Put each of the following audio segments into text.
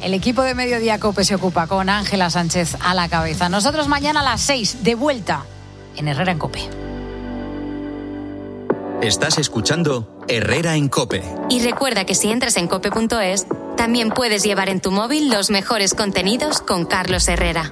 El equipo de Mediodía COPE se ocupa con Ángela Sánchez a la cabeza. Nosotros mañana a las 6, de vuelta en Herrera en COPE. Estás escuchando Herrera en COPE. Y recuerda que si entras en cope.es, también puedes llevar en tu móvil los mejores contenidos con Carlos Herrera.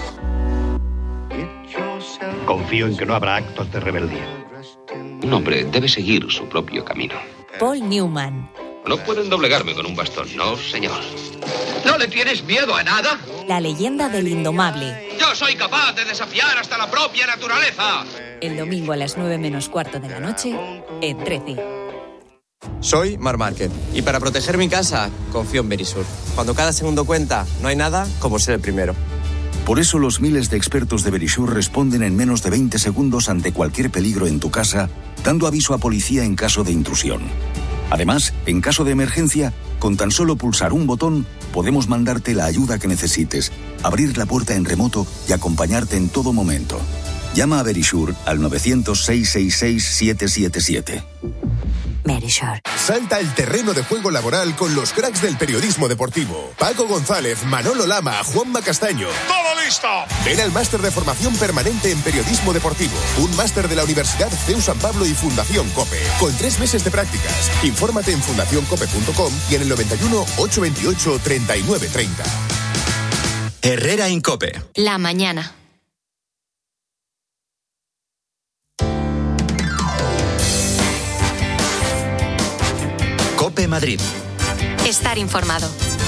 Confío en que no habrá actos de rebeldía. Un hombre debe seguir su propio camino. Paul Newman. No pueden doblegarme con un bastón, no, señor. ¿No le tienes miedo a nada? La leyenda del indomable. Yo soy capaz de desafiar hasta la propia naturaleza. El domingo a las 9:15 de la noche, en 13. Soy Marc Márquez y para proteger mi casa confío en Verisur. Cuando cada segundo cuenta, no hay nada como ser el primero. Por eso los miles de expertos de Verisur responden en menos de 20 segundos ante cualquier peligro en tu casa, dando aviso a policía en caso de intrusión. Además, en caso de emergencia, con tan solo pulsar un botón, podemos mandarte la ayuda que necesites, abrir la puerta en remoto y acompañarte en todo momento. Llama a Verisur al 900-666-777. Verisur. Salta al terreno de juego laboral con los cracks del periodismo deportivo. Paco González, Manolo Lama, Juanma Castaño. ¡Todo listo! Ven al máster de formación permanente en periodismo deportivo. Un máster de la Universidad CEU San Pablo y Fundación COPE. Con 3 meses de prácticas. Infórmate en fundacioncope.com y en el 91 828 3930. Herrera en COPE. La mañana. COPE Madrid. Estar informado.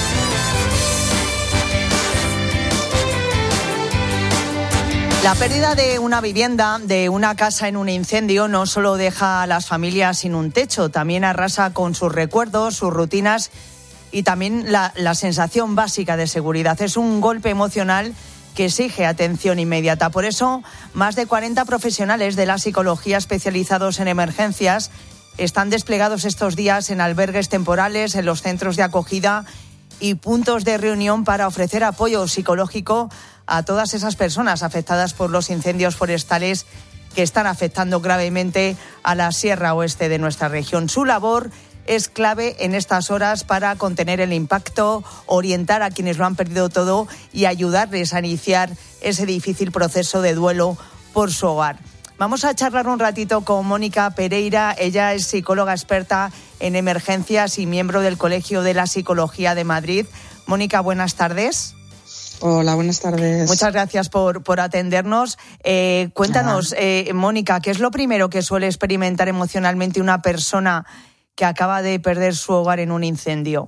La pérdida de una vivienda, de una casa en un incendio, no solo deja a las familias sin un techo, también arrasa con sus recuerdos, sus rutinas y también la sensación básica de seguridad. Es un golpe emocional que exige atención inmediata. Por eso, más de 40 profesionales de la psicología especializados en emergencias están desplegados estos días en albergues temporales, en los centros de acogida y puntos de reunión para ofrecer apoyo psicológico a todas esas personas afectadas por los incendios forestales que están afectando gravemente a la Sierra Oeste de nuestra región. Su labor es clave en estas horas para contener el impacto, orientar a quienes lo han perdido todo y ayudarles a iniciar ese difícil proceso de duelo por su hogar. Vamos a charlar un ratito con Mónica Pereira. Ella es psicóloga experta en emergencias y miembro del Colegio de la Psicología de Madrid. Mónica, buenas tardes. Hola, buenas tardes. Muchas gracias por atendernos. Cuéntanos, Mónica, ¿qué es lo primero que suele experimentar emocionalmente una persona que acaba de perder su hogar en un incendio?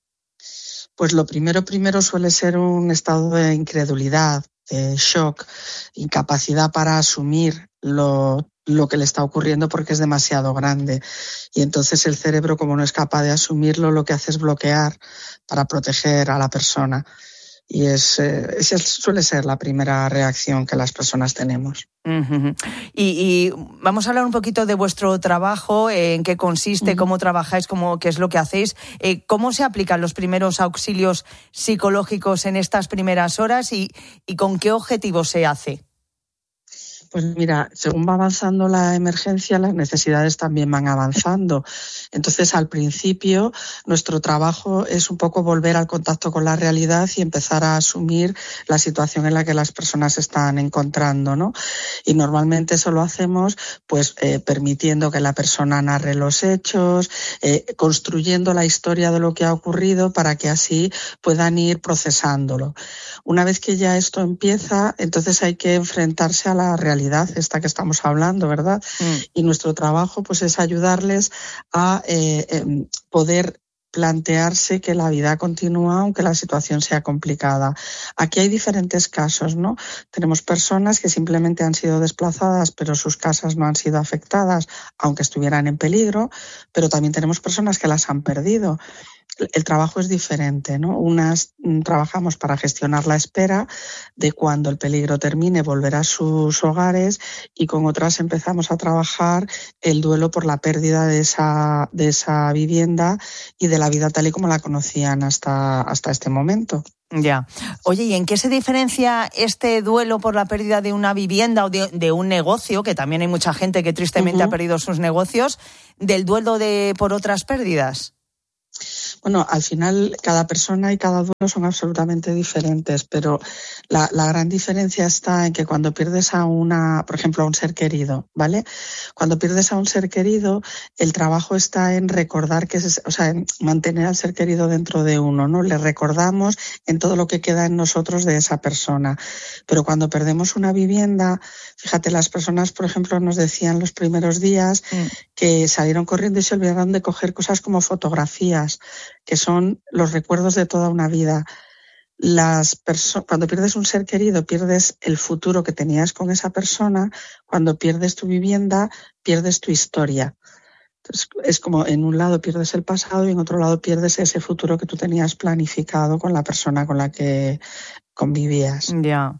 Pues lo primero suele ser un estado de incredulidad, de shock, incapacidad para asumir lo que le está ocurriendo porque es demasiado grande. Y entonces el cerebro, como no es capaz de asumirlo, lo que hace es bloquear para proteger a la persona. Y esa suele ser la primera reacción que las personas tenemos. Uh-huh. Y vamos a hablar un poquito de vuestro trabajo, en qué consiste, cómo trabajáis, qué es lo que hacéis, cómo se aplican los primeros auxilios psicológicos en estas primeras horas y con qué objetivo se hace. Pues mira, según va avanzando la emergencia, las necesidades también van avanzando. Entonces, al principio, nuestro trabajo es un poco volver al contacto con la realidad y empezar a asumir la situación en la que las personas están encontrando, ¿no? Y normalmente eso lo hacemos, pues, permitiendo que la persona narre los hechos, construyendo la historia de lo que ha ocurrido para que así puedan ir procesándolo. Una vez que ya esto empieza, entonces hay que enfrentarse a la realidad esta que estamos hablando, ¿verdad? Y nuestro trabajo pues es ayudarles a poder plantearse que la vida continúa aunque la situación sea complicada. Aquí hay diferentes casos, ¿no? Tenemos personas que simplemente han sido desplazadas, pero sus casas no han sido afectadas, aunque estuvieran en peligro, pero también tenemos personas que las han perdido. El trabajo es diferente, ¿no? Unas trabajamos para gestionar la espera de cuando el peligro termine, volver a sus hogares, y con otras empezamos a trabajar el duelo por la pérdida de esa vivienda y de la vida tal y como la conocían hasta este momento. Ya. Oye, ¿y en qué se diferencia este duelo por la pérdida de una vivienda o de un negocio, que también hay mucha gente que tristemente ha perdido sus negocios, del duelo por otras pérdidas? Bueno, al final cada persona y cada duelo son absolutamente diferentes, pero la gran diferencia está en que cuando pierdes por ejemplo, a un ser querido, ¿vale? Cuando pierdes a un ser querido, el trabajo está en recordar en mantener al ser querido dentro de uno, ¿no? Le recordamos en todo lo que queda en nosotros de esa persona. Pero cuando perdemos una vivienda, fíjate, las personas, por ejemplo, nos decían los primeros días que salieron corriendo y se olvidaron de coger cosas como fotografías, que son los recuerdos de toda una vida. Cuando pierdes un ser querido, pierdes el futuro que tenías con esa persona. Cuando pierdes tu vivienda, pierdes tu historia. Entonces, es como en un lado pierdes el pasado y en otro lado pierdes ese futuro que tú tenías planificado con la persona con la que convivías. Ya.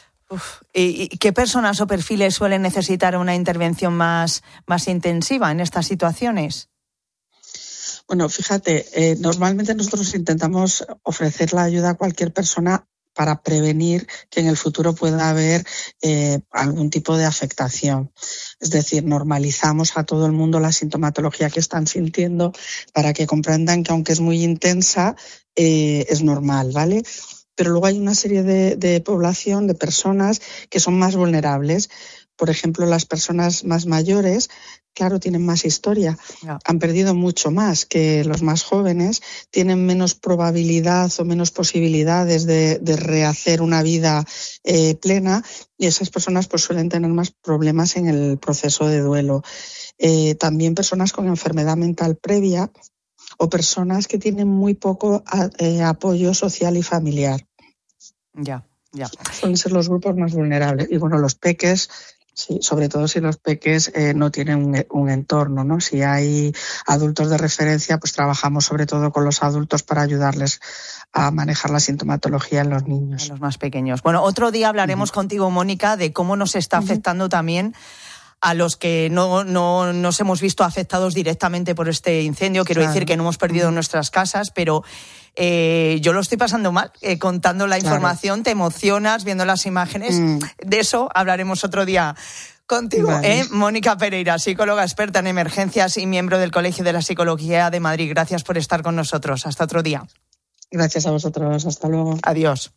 ¿Y qué personas o perfiles suelen necesitar una intervención más intensiva en estas situaciones? Bueno, fíjate, normalmente nosotros intentamos ofrecer la ayuda a cualquier persona para prevenir que en el futuro pueda haber algún tipo de afectación. Es decir, normalizamos a todo el mundo la sintomatología que están sintiendo para que comprendan que aunque es muy intensa, es normal, ¿vale? Pero luego hay una serie de población, de personas que son más vulnerables. Por ejemplo, las personas más mayores, claro, tienen más historia, han perdido mucho más que los más jóvenes, tienen menos probabilidad o menos posibilidades de rehacer una vida plena, y esas personas pues suelen tener más problemas en el proceso de duelo. También personas con enfermedad mental previa o personas que tienen muy poco apoyo social y familiar. Ya. Suelen ser los grupos más vulnerables. Y bueno, los peques, sí, sobre todo si los peques no tienen un entorno, ¿no? Si hay adultos de referencia, pues trabajamos sobre todo con los adultos para ayudarles a manejar la sintomatología en los niños. En los más pequeños. Bueno, otro día hablaremos contigo, Mónica, de cómo nos está afectando también a los que no nos hemos visto afectados directamente por este incendio. Quiero decir que no hemos perdido nuestras casas, pero yo lo estoy pasando mal contando la información. Te emocionas viendo las imágenes. De eso hablaremos otro día contigo. Vale. Mónica Pereira, psicóloga experta en emergencias y miembro del Colegio de la Psicología de Madrid. Gracias por estar con nosotros. Hasta otro día. Gracias a vosotros. Hasta luego. Adiós.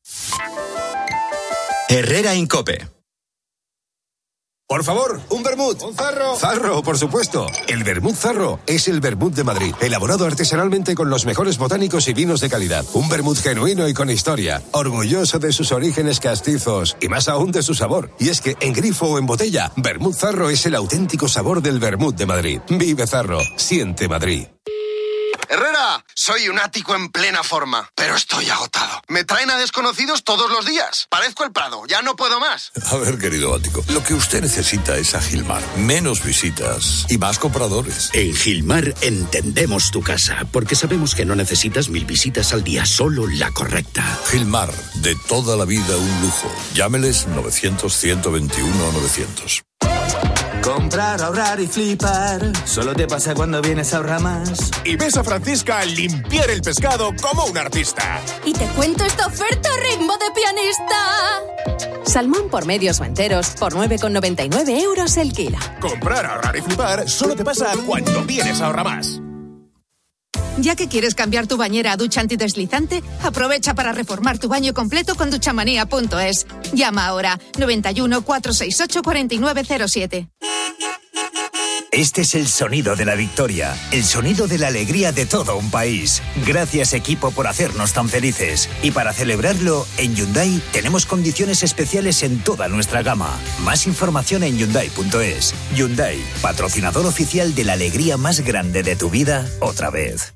Herrera en COPE. Por favor, un vermut. Un zarro. Zarro, por supuesto. El vermut Zarro es el vermut de Madrid, elaborado artesanalmente con los mejores botánicos y vinos de calidad. Un vermut genuino y con historia, orgulloso de sus orígenes castizos y más aún de su sabor. Y es que en grifo o en botella, vermut Zarro es el auténtico sabor del vermut de Madrid. Vive Zarro, siente Madrid. Herrera, soy un ático en plena forma, pero estoy agotado. Me traen a desconocidos todos los días. Parezco el Prado, ya no puedo más. A ver, querido ático, lo que usted necesita es a Gilmar. Menos visitas y más compradores. En Gilmar entendemos tu casa, porque sabemos que no necesitas 1000 visitas al día, solo la correcta. Gilmar, de toda la vida un lujo. Llámeles 900-121-900. Comprar, ahorrar y flipar, solo te pasa cuando vienes a Ahorramás. Y ves a Francisca limpiar el pescado como un artista. Y te cuento esta oferta ritmo de pianista. Salmón por medios o enteros por 9,99 € el kilo. Comprar, ahorrar y flipar solo te pasa cuando vienes a Ahorramás. Ya que quieres cambiar tu bañera a ducha antideslizante, aprovecha para reformar tu baño completo con duchamanía.es. Llama ahora 91 468 4907. Este es el sonido de la victoria, el sonido de la alegría de todo un país. Gracias, equipo, por hacernos tan felices. Y para celebrarlo, en Hyundai tenemos condiciones especiales en toda nuestra gama. Más información en Hyundai.es. Hyundai, patrocinador oficial de la alegría más grande de tu vida, otra vez.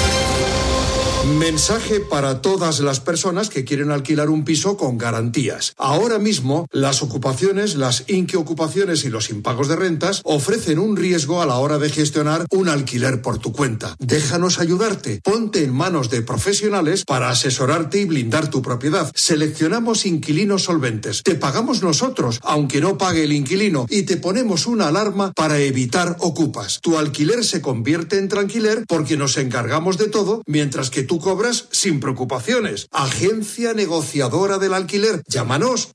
Mensaje para todas las personas que quieren alquilar un piso con garantías. Ahora mismo, las ocupaciones, las inquiocupaciones y los impagos de rentas ofrecen un riesgo a la hora de gestionar un alquiler por tu cuenta. Déjanos ayudarte. Ponte en manos de profesionales para asesorarte y blindar tu propiedad. Seleccionamos inquilinos solventes. Te pagamos nosotros, aunque no pague el inquilino, y te ponemos una alarma para evitar ocupas. Tu alquiler se convierte en tranquiler porque nos encargamos de todo, mientras que tú cobras sin preocupaciones. Agencia negociadora del alquiler. Llámanos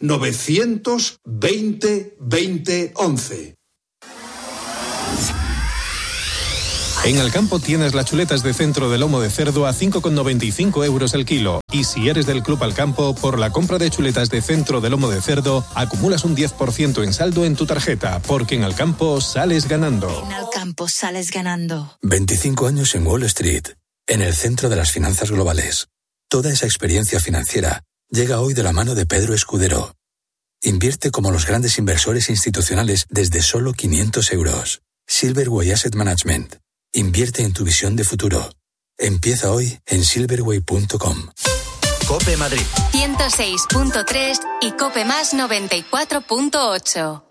920 20 11. En Alcampo tienes las chuletas de centro de lomo de cerdo a 5,95 euros el kilo. Y si eres del Club Alcampo, por la compra de chuletas de centro de lomo de cerdo, acumulas un 10% en saldo en tu tarjeta, porque en Alcampo sales ganando. En Alcampo sales ganando. 25 años en Wall Street, en el centro de las finanzas globales. Toda esa experiencia financiera llega hoy de la mano de Pedro Escudero. Invierte como los grandes inversores institucionales desde solo 500 euros. Silverway Asset Management. Invierte en tu visión de futuro. Empieza hoy en silverway.com. COPE Madrid 106.3 y COPE Más 94.8.